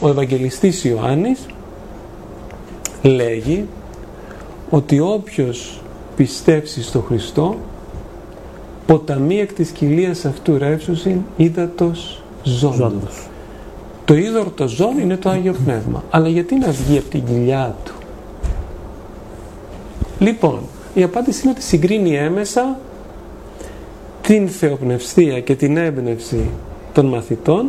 ο Ευαγγελιστής Ιωάννης λέγει ότι όποιος πιστεύσει στο Χριστό, ποταμί εκ της κοιλίας αυτού ρεύσουσιν ύδατος ζώντος. Το είδωρ το ζών είναι το Άγιο Πνεύμα. Αλλά γιατί να βγει από την κοιλιά του? Λοιπόν, η απάντηση είναι ότι συγκρίνει έμεσα την θεοπνευστία και την έμπνευση των μαθητών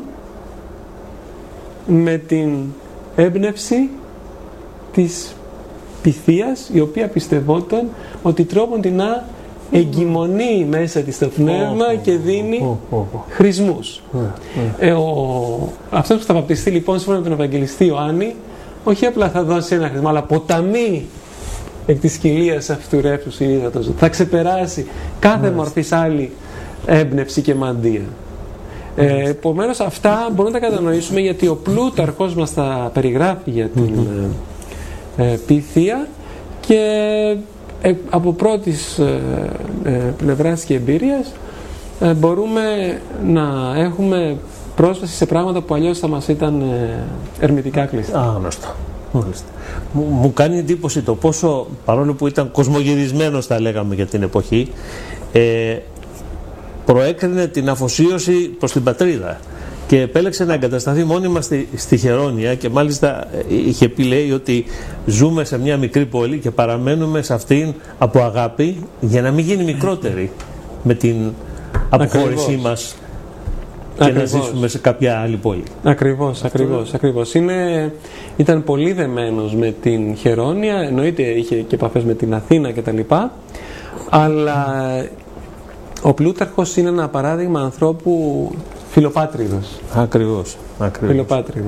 με την έμπνευση της πυθίας, η οποία πιστευόταν ότι τρόποντινά εγκυμονεί μέσα της το πνεύμα και δίνει χρησμούς. Αυτός που θα βαπτιστεί λοιπόν σύμφωνα με τον Ευαγγελιστή Ιωάννη, όχι απλά θα δώσει ένα χρησμό, αλλά ποταμί εκ της κοιλίας αυτού ρεύσους είναι ύδατος. Θα ξεπεράσει κάθε μορφής άλλη έμπνευση και μαντεία. Επομένως αυτά μπορούμε να τα κατανοήσουμε, γιατί ο Πλούταρχος μας τα περιγράφει για την πυθία, και από πρώτης πλευράς και εμπειρίας μπορούμε να έχουμε πρόσβαση σε πράγματα που αλλιώς θα μας ήταν ερμητικά κλειστά. Γνωστό. Μου κάνει εντύπωση το πόσο, παρόλο που ήταν κοσμογυρισμένος, θα λέγαμε, για την εποχή, προέκρινε την αφοσίωση προς την πατρίδα και επέλεξε να εγκατασταθεί μόνιμα στη Χερόνια, και μάλιστα είχε πει, λέει, ότι ζούμε σε μια μικρή πόλη και παραμένουμε σε αυτήν από αγάπη για να μην γίνει μικρότερη με την αποχώρησή μας και να ζήσουμε σε κάποια άλλη πόλη. Ακριβώς. Ήταν πολύ δεμένος με την Χερόνια, εννοείται είχε και επαφές με την Αθήνα κτλ. Αλλά ο Πλούταρχος είναι ένα παράδειγμα ανθρώπου φιλοπάτριδος. Ακριβώς. Φιλοπάτριδος.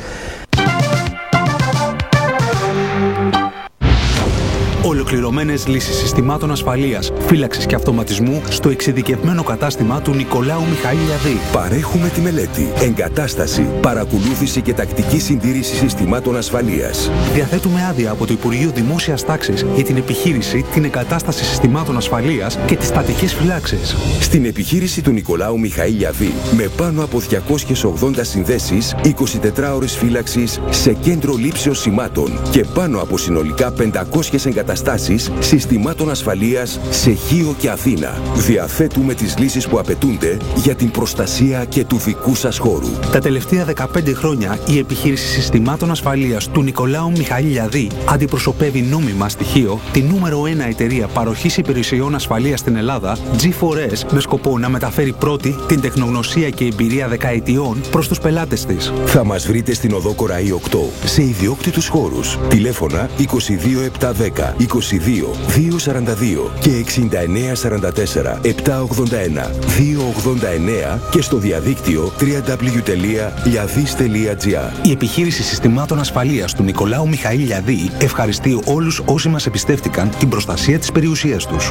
Ολοκληρωμένες λύσεις συστημάτων ασφαλείας, φύλαξης και αυτοματισμού στο εξειδικευμένο κατάστημα του Νικολάου Μιχαήλ-Λιαδή. Παρέχουμε τη μελέτη, εγκατάσταση, παρακολούθηση και τακτική συντήρηση συστημάτων ασφαλείας. Διαθέτουμε άδεια από το Υπουργείο Δημόσιας Τάξης για την επιχείρηση, την εγκατάσταση συστημάτων ασφαλείας και τις στατικές φυλάξεις. Στην επιχείρηση του Νικολάου Μιχαήλ-Λιαδή, με πάνω από 280 συνδέσεις, 24 ώρες φύλαξης σε κέντρο λήψεως σημάτων και πάνω από συνολικά 500 εγκαταστάσεις συστημάτων ασφαλείας σε Χίο και Αθήνα. Διαθέτουμε τις λύσεις που απαιτούνται για την προστασία και του δικού σας χώρου. Τα τελευταία 15 χρόνια η επιχείρηση συστημάτων ασφαλείας του Νικολάου Μιχαήλ-Λιαδή αντιπροσωπεύει νόμιμα στη Χίο τη νούμερο 1 εταιρεία παροχής υπηρεσιών ασφαλείας στην Ελλάδα, G4S, με σκοπό να μεταφέρει πρώτη την τεχνογνωσία και εμπειρία δεκαετιών προς τους πελάτες της. Θα μας βρείτε στην οδό Κοραή 8 σε ιδιόκτητους χώρους. Τηλέφωνα 22710 22 242 και 6944 781 289 και στο διαδίκτυο www.liadis.gr. Η επιχείρηση συστημάτων ασφαλείας του Νικολάου Μιχαήλ-Λιαδή ευχαριστεί όλους όσοι μας εμπιστεύτηκαν την προστασία της περιουσίας τους.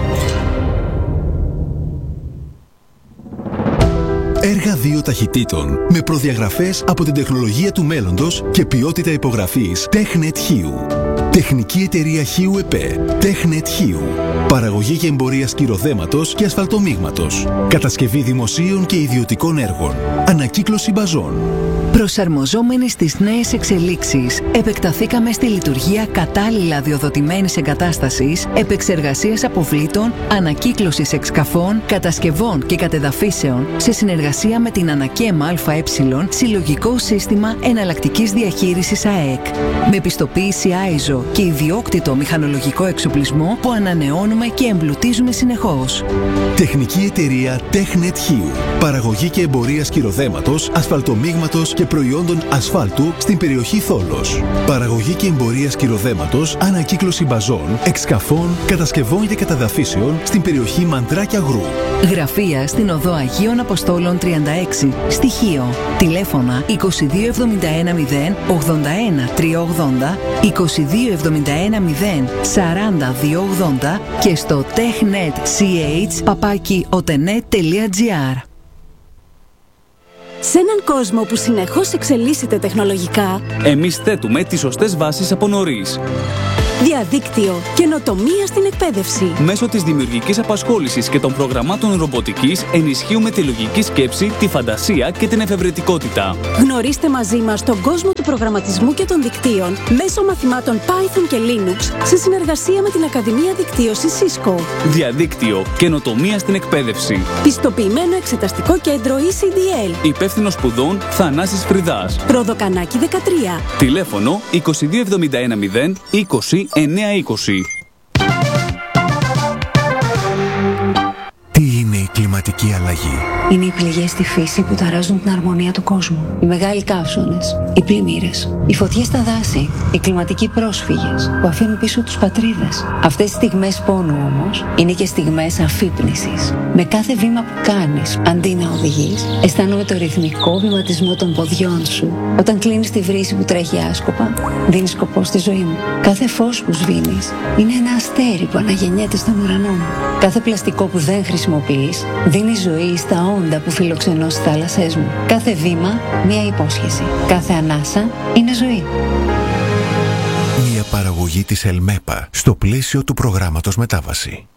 Έργα 2 ταχυτήτων με προδιαγραφές από την τεχνολογία του μέλλοντος και ποιότητα υπογραφής TechNet Χίου. Τεχνική εταιρεία Χίου ΕΠΕ. TechNet Χίου. Παραγωγή και εμπορία σκυροδέματος και ασφαλτομίγματος. Κατασκευή δημοσίων και ιδιωτικών έργων. Ανακύκλωση μπαζών. Προσαρμοζόμενοι στις νέες εξελίξεις, επεκταθήκαμε στη λειτουργία κατάλληλα αδειοδοτημένης εγκατάστασης, επεξεργασίας αποβλήτων, ανακύκλωσης εξκαφών, κατασκευών και κατεδαφίσεων, σε συνεργασία με την ΑΝΑΚΕΜ ΑΕ, Συλλογικό Σύστημα Εναλλακτικής Διαχείρισης ΑΕΚ. Με πιστοποίηση ISO και ιδιόκτητο μηχανολογικό εξοπλισμό που ανανεώνουμε και εμπλουτίζουμε συνεχώς. Τεχνική εταιρεία TechNet Χίου. Παραγωγή και εμπορία σκυροδέματος, ασφαλτομίγματος και προϊόντων ασφάλτου στην περιοχή Θόλος. Παραγωγή και εμπορία σκυροδέματος, ανακύκλωση μπαζών, εξκαφών, κατασκευών και καταδαφίσεων στην περιοχή Μαντράκια Γρού. Γραφεία στην οδό Αγίων Αποστόλων 36, στη Χίο. Τηλέφωνα 2271 0 81 380, 2271 0 40 280 και στο technetch@otenet.gr. Σε έναν κόσμο που συνεχώς εξελίσσεται τεχνολογικά, εμείς θέτουμε τις σωστές βάσεις από νωρίς. Διαδίκτυο. Καινοτομία στην εκπαίδευση. Μέσω της δημιουργικής απασχόλησης και των προγραμμάτων ρομποτικής ενισχύουμε τη λογική σκέψη, τη φαντασία και την εφευρετικότητα. Γνωρίστε μαζί μας τον κόσμο του προγραμματισμού και των δικτύων μέσω μαθημάτων Python και Linux σε συνεργασία με την Ακαδημία Δικτύωσης Cisco. Διαδίκτυο. Καινοτομία στην εκπαίδευση. Πιστοποιημένο εξεταστικό κέντρο ECDL. Υπεύθυνος σπουδών Θανάσης Φρυδάς. Προδοκανάκι 13. Τηλέφωνο 2271 0 20 920. Τι είναι η κλιματική αλλαγή? Είναι οι πληγές στη φύση που ταράζουν την αρμονία του κόσμου. Οι μεγάλοι καύσονες, οι πλημμύρες, οι φωτιές στα δάση, οι κλιματικοί πρόσφυγες που αφήνουν πίσω τους πατρίδες. Αυτές οι στιγμές πόνου όμως είναι και στιγμές αφύπνισης. Με κάθε βήμα που κάνεις, αντί να οδηγείς, αισθάνομαι το ρυθμικό βηματισμό των ποδιών σου. Όταν κλείνεις τη βρύση που τρέχει άσκοπα, δίνεις σκοπό στη ζωή μου. Κάθε φως που σβήνεις είναι ένα αστέρι που αναγεννιέται στον ουρανό μου. Κάθε πλαστικό που δεν χρησιμοποιείς δίνει ζωή στα όντα που φιλοξενώ στις θάλασσές μου. Κάθε βήμα μια υπόσχεση. Κάθε ανάσα είναι ζωή. Μια παραγωγή της Ελμέπα στο πλαίσιο του προγράμματος Μετάβαση.